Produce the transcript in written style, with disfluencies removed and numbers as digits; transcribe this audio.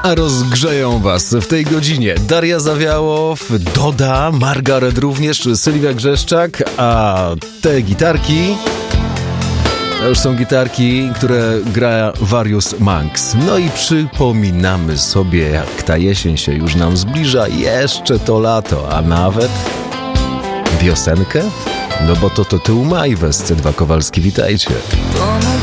A rozgrzeją was w tej godzinie Daria Zawiałow, Doda, Margaret również, Sylwia Grzeszczak, a te gitarki to już są gitarki, które gra Various Monks. No i przypominamy sobie, jak ta jesień się już nam zbliża, jeszcze to lato, a nawet wiosenkę? No bo to tytuł maj w SC2 Kowalski, witajcie.